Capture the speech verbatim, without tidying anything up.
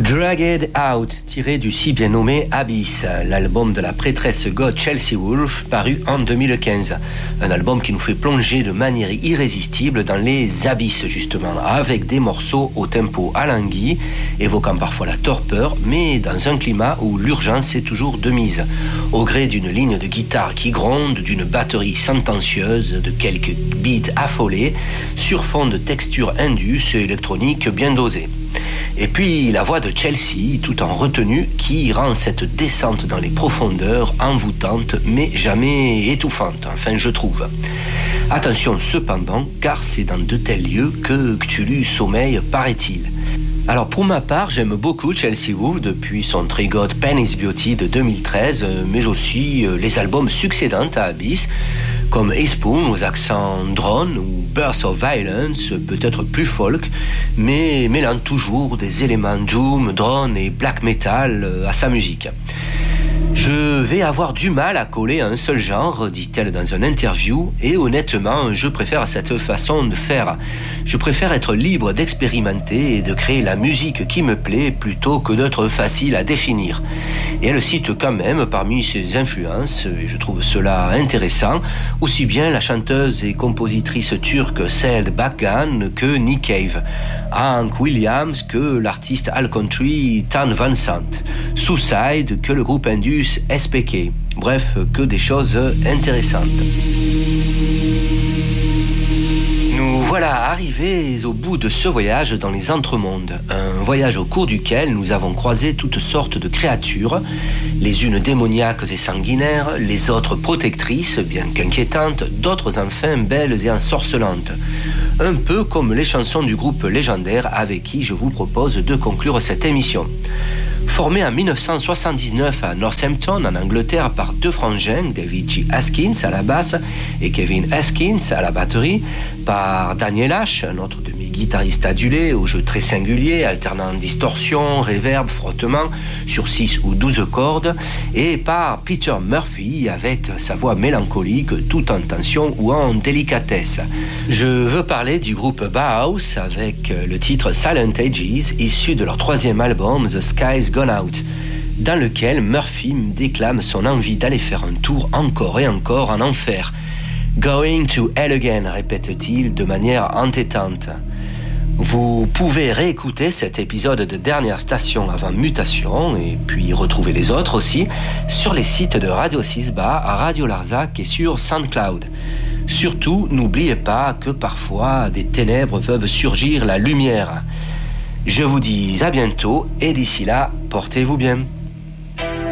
Dragged Out, tiré du si bien nommé Abyss, l'album de la prêtresse goth Chelsea Wolfe, paru en deux mille quinze. Un album qui nous fait plonger de manière irrésistible dans les abysses, justement, avec des morceaux au tempo alangui, évoquant parfois la torpeur, mais dans un climat où l'urgence est toujours de mise, au gré d'une ligne de guitare qui gronde, d'une batterie sentencieuse, de quelques beats affolés, sur fond de textures indus et électroniques bien dosées. Et puis la voix de Chelsea, tout en retenue, qui rend cette descente dans les profondeurs envoûtante, mais jamais étouffante, enfin je trouve. Attention cependant, car c'est dans de tels lieux que Cthulhu sommeille, paraît-il. Alors pour ma part, j'aime beaucoup Chelsea Wolfe depuis son trigote Penny's Beauty de deux mille treize, mais aussi les albums succédants à Abyss, comme Aespoon aux accents drone ou Burst of Violence, peut-être plus folk, mais mêlant toujours des éléments doom, drone et black metal à sa musique. Je vais avoir du mal à coller à un seul genre, dit-elle dans une interview, et honnêtement, je préfère cette façon de faire. Je préfère être libre d'expérimenter et de créer la musique qui me plaît plutôt que d'être facile à définir. Et elle cite quand même parmi ses influences, et je trouve cela intéressant, aussi bien la chanteuse et compositrice turque Seld Bakgan que Nick Cave, Hank Williams que l'artiste Al Country Tan Van Sant, Suicide que le groupe indus S P K. Bref, que des choses intéressantes. Nous voilà arrivés au bout de ce voyage dans les entremondes. Un voyage au cours duquel nous avons croisé toutes sortes de créatures, les unes démoniaques et sanguinaires, les autres protectrices, bien qu'inquiétantes, d'autres enfin belles et ensorcelantes. Un peu comme les chansons du groupe légendaire avec qui je vous propose de conclure cette émission. Formé en dix-neuf cent soixante-dix-neuf à Northampton, en Angleterre, par deux frangins, David G. Haskins à la basse et Kevin Haskins à la batterie, par Daniel Ash, un autre de mes guitaristes adulés, au jeu très singulier, alternant distorsion, reverb, frottement, sur six ou douze cordes, et par Peter Murphy, avec sa voix mélancolique, tout en tension ou en délicatesse. Je veux parler du groupe Bauhaus, avec le titre Silent Ages, issu de leur troisième album, The Sky's Gone Out, dans lequel Murphy me déclame son envie d'aller faire un tour encore et encore en enfer. Going to hell again, répète-t-il de manière entêtante. Vous pouvez réécouter cet épisode de Dernière Station avant Mutation et puis retrouver les autres aussi sur les sites de Radio Sisba, Radio Larzac et sur SoundCloud. Surtout, n'oubliez pas que parfois des ténèbres peuvent surgir la lumière. Je vous dis à bientôt et d'ici là, portez-vous bien.